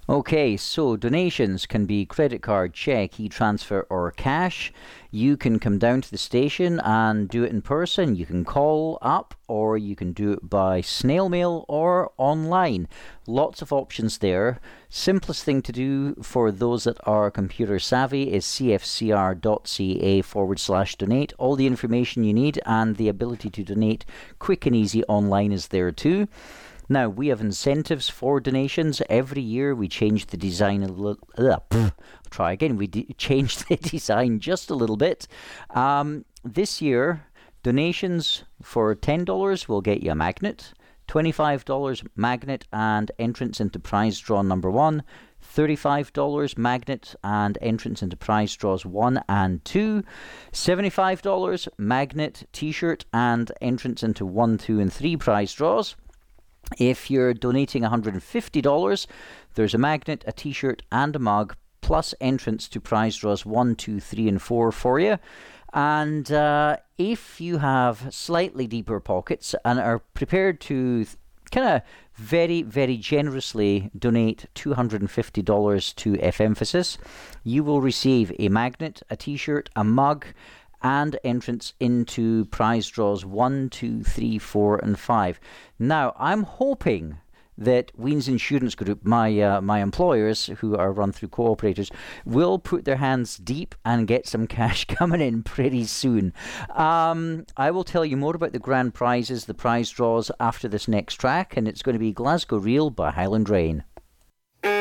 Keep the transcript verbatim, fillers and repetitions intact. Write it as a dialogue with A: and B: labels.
A: Okay, so donations can be credit card, check, e-transfer, or cash. You can come down to the station and do it in person. You can call up, or you can do it by snail mail or online. Lots of options there. Simplest thing to do for those that are computer savvy is cfcr.ca forward slash donate. All the information you need and the ability to donate quick and easy online is there too. Now, we have incentives for donations. Every year we change the design a little... Uh, pff, try again. We de- change the design just a little bit. Um, this year, donations for ten dollars will get you a magnet. twenty-five dollars magnet and entrance into prize draw number one. thirty-five dollars magnet and entrance into prize draws one and two. seventy-five dollars magnet, t-shirt and entrance into one, two and three prize draws. If you're donating one hundred fifty dollars, there's a magnet, a t-shirt and a mug, plus entrance to prize draws one, two, three and four for you. And uh, if you have slightly deeper pockets and are prepared to th- kind of very, very generously donate two hundred fifty dollars to F Emphasis, you will receive a magnet, a t-shirt, a mug, and entrance into prize draws one, two, three, four, and five. Now, I'm hoping that Ween's Insurance Group, my uh, my employers who are run through cooperators, will put their hands deep and get some cash coming in pretty soon. Um, I will tell you more about the grand prizes, the prize draws, after this next track, and it's going to be Glasgow Reel by Highland Rain.